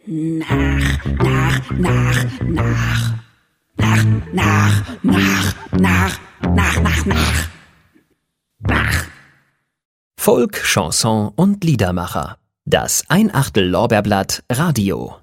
Nach, nach, nach, nach. Nach, nach, nach, nach, nach, nach, nach. Nach. Folk, Chanson und Liedermacher. Das 1/8 Lorbeerblatt Radio.